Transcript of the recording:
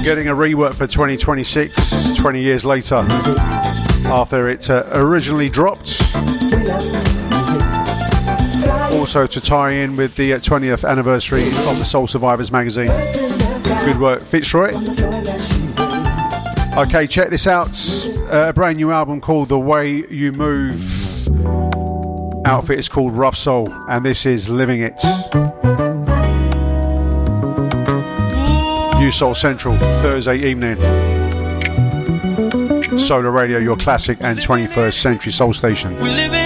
Getting a rework for 2026, 20 years later, after it originally dropped. Also to tie in with the 20th anniversary of the Soul Survivors magazine. Good work, Fitzroy. Okay, check this out. A brand new album called The Way You Move. Outfit is called Rough Soul, and this is Living It. New Soul Central, Thursday evening. Solar Radio, your classic and 21st century soul station.